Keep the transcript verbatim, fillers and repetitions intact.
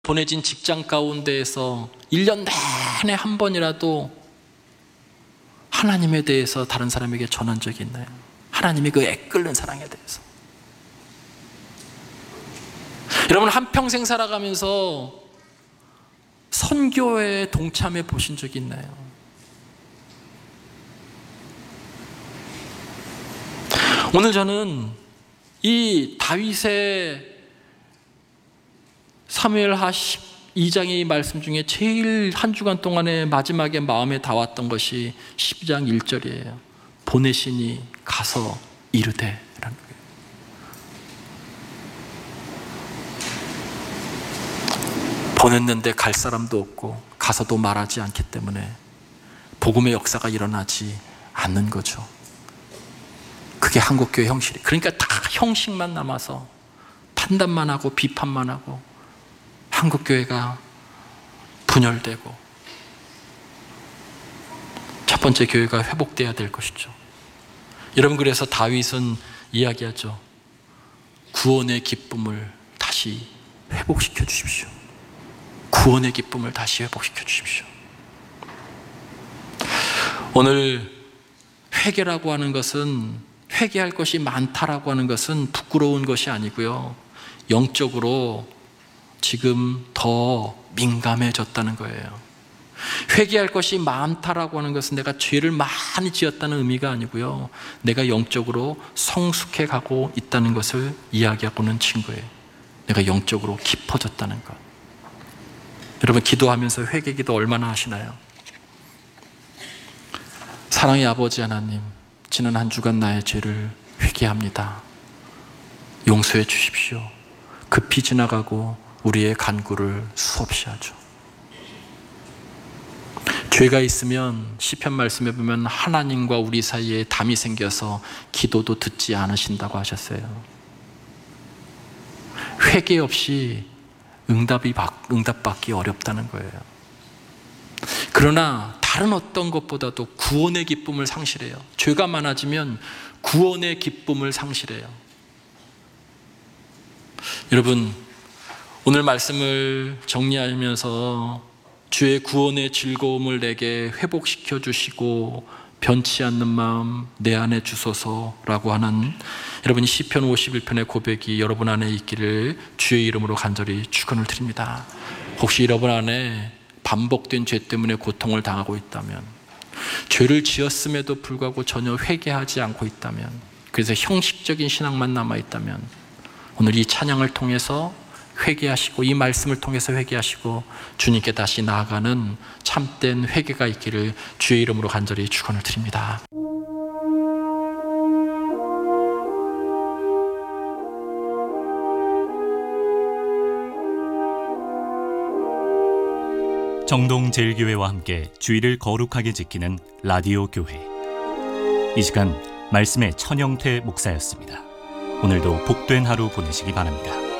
보내진 직장 가운데에서 일 년 내내 한 번이라도 하나님에 대해서 다른 사람에게 전한 적이 있나요? 하나님의 그 애끓는 사랑에 대해서. 여러분, 한평생 살아가면서 선교에 동참해 보신 적이 있나요? 오늘 저는 이 다윗의 사무엘하 십이 장의 말씀 중에 제일 한 주간 동안에 마지막에 마음에 닿았던 것이 십이 장 일 절이에요. 보내시니 가서 이르되 라는 거예요. 보냈는데 갈 사람도 없고 가서도 말하지 않기 때문에 복음의 역사가 일어나지 않는 거죠. 그게 한국교회 형식이에요. 그러니까 다 형식만 남아서 판단만 하고 비판만 하고 한국교회가 분열되고 첫 번째 교회가 회복돼야 될 것이죠. 여러분, 그래서 다윗은 이야기하죠. 구원의 기쁨을 다시 회복시켜 주십시오. 구원의 기쁨을 다시 회복시켜 주십시오. 오늘 회개라고 하는 것은, 회개할 것이 많다라고 하는 것은 부끄러운 것이 아니고요, 영적으로 지금 더 민감해졌다는 거예요. 회개할 것이 많다라고 하는 것은 내가 죄를 많이 지었다는 의미가 아니고요, 내가 영적으로 성숙해 가고 있다는 것을 이야기하고는 친구예요. 내가 영적으로 깊어졌다는 것. 여러분, 기도하면서 회개 기도 얼마나 하시나요? 사랑의 아버지 하나님, 지난 한 주간 나의 죄를 회개합니다. 용서해 주십시오. 급히 지나가고 우리의 간구를 수없이 하죠. 죄가 있으면 시편 말씀에 보면 하나님과 우리 사이에 담이 생겨서 기도도 듣지 않으신다고 하셨어요. 회개 없이 응답이 응답받기 어렵다는 거예요. 그러나 다른 어떤 것보다도 구원의 기쁨을 상실해요. 죄가 많아지면 구원의 기쁨을 상실해요. 여러분, 오늘 말씀을 정리하면서 주의 구원의 즐거움을 내게 회복시켜 주시고 변치 않는 마음 내 안에 주소서라고 하는 여러분 시편 오십일 편의 고백이 여러분 안에 있기를 주의 이름으로 간절히 축원을 드립니다. 혹시 여러분 안에 반복된 죄 때문에 고통을 당하고 있다면, 죄를 지었음에도 불구하고 전혀 회개하지 않고 있다면, 그래서 형식적인 신앙만 남아있다면, 오늘 이 찬양을 통해서 회개하시고 이 말씀을 통해서 회개하시고 주님께 다시 나아가는 참된 회개가 있기를 주의 이름으로 간절히 축원을 드립니다. 정동제일교회와 함께 주일을 거룩하게 지키는 라디오 교회, 이 시간 말씀의 천영태 목사였습니다. 오늘도 복된 하루 보내시기 바랍니다.